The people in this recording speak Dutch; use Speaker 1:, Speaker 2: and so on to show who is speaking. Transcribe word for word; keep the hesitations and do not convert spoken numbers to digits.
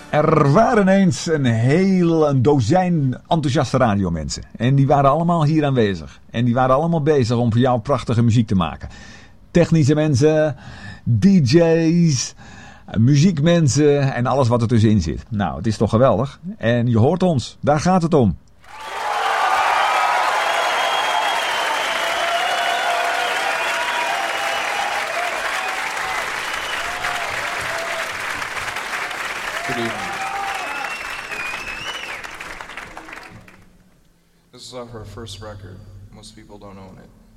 Speaker 1: Er waren eens een heel een dozijn enthousiaste radiomensen. En die waren allemaal hier aanwezig. En die waren allemaal bezig om voor jou prachtige muziek te maken. Technische mensen, D J's, muziekmensen en alles wat er tussenin zit. Nou, het is toch geweldig. En je hoort ons, daar gaat het om.
Speaker 2: This is her first record. Most people don't own it.